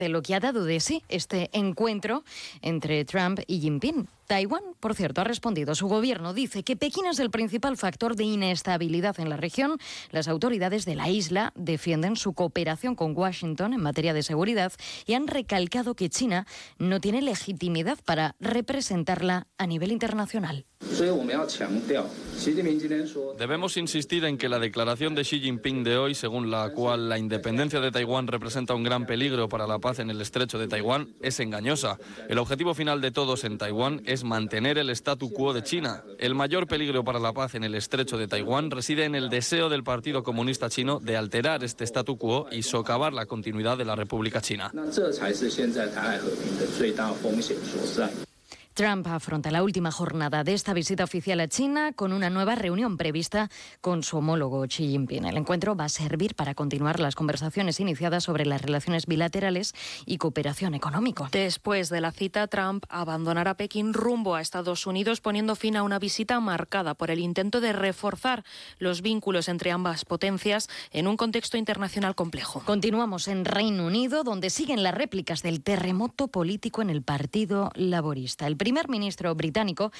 de lo que ha dado de sí este encuentro entre Trump y Jinping. Taiwán, por cierto, ha respondido. Su gobierno dice que Pekín es el principal factor de inestabilidad en la región. Las autoridades de la isla defienden su cooperación con Washington en materia de seguridad y han recalcado que China no tiene legitimidad para representarla a nivel internacional. Debemos insistir en que la declaración de Xi Jinping de hoy, según la cual la independencia de Taiwán representa un gran peligro para la paz en el estrecho de Taiwán, es engañosa. El objetivo final de todos en Taiwán es mantener el statu quo de China. El mayor peligro para la paz en el estrecho de Taiwán reside en el deseo del Partido Comunista Chino de alterar este statu quo y socavar la continuidad de la República China. Trump afronta la última jornada de esta visita oficial a China con una nueva reunión prevista con su homólogo Xi Jinping. El encuentro va a servir para continuar las conversaciones iniciadas sobre las relaciones bilaterales y cooperación económica. Después de la cita, Trump abandonará Pekín rumbo a Estados Unidos, poniendo fin a una visita marcada por el intento de reforzar los vínculos entre ambas potencias en un contexto internacional complejo. Continuamos en Reino Unido, donde siguen las réplicas del terremoto político en el Partido Laborista. El primer ministro británico